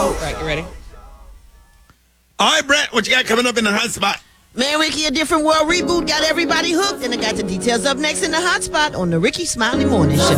go. Right, you ready? All right, Brett, what you got coming up in the hot spot? Man, Ricky, A Different World reboot got everybody hooked, and I got the details up next in the hot spot on the Ricky Smiley Morning Show.